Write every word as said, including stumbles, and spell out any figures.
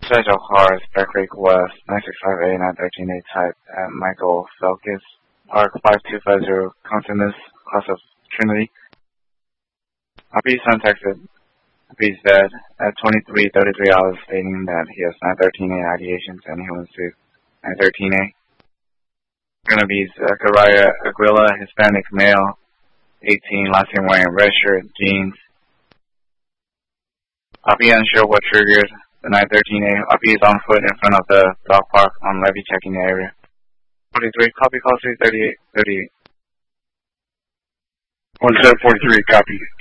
Schedule cars, Bear Creek West, nine six five A, nine thirteen A type at Michael Felkis, Park five two five zero, Continus, class of Trinity. Api's contacted Api's dad at twenty-three thirty-three hours stating that he has nine thirteen A ideations and he wants to nine thirteen A. Gonna Zachariah Aguila, Hispanic male, eighteen, last name wearing red shirt, jeans. Api unsure what triggered the nine thirteen A. Api is on foot in front of the dog park on levy checking the area. forty-three, copy call three thirty-eight, thirty-eight. one seven forty-three, copy.